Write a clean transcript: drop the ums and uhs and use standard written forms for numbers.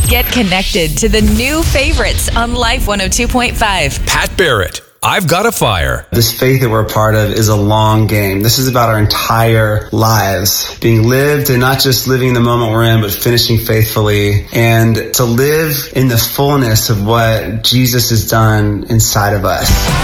Get connected to the new favorites on Life 102.5. Pat Barrett, I've Got a Fire. This faith that we're a part of is a long game. This is about our entire lives being lived, and not just living the moment we're in, but finishing faithfully, and to live in the fullness of what Jesus has done inside of us.